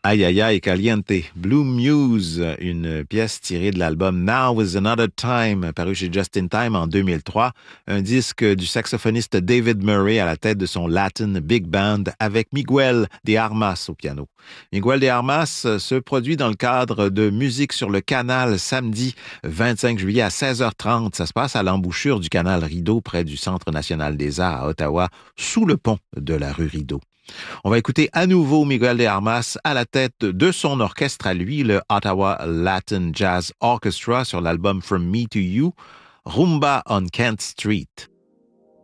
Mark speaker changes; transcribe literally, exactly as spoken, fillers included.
Speaker 1: Aïe aïe aïe caliente, Blue Muse, une pièce tirée de l'album Now is Another Time, paru chez Just in Time en deux mille trois, un disque du saxophoniste David Murray à la tête de son Latin Big Band avec Miguel de Armas au piano. Miguel de Armas se produit dans le cadre de Musique sur le Canal samedi vingt-cinq juillet à seize heures trente. Ça se passe à l'embouchure du canal Rideau près du Centre national des arts à Ottawa, sous le pont de la rue Rideau. On va écouter à nouveau Miguel de Armas à la tête de son orchestre à lui, le Ottawa Latin Jazz Orchestra, sur l'album From Me to You, Rumba on Kent Street.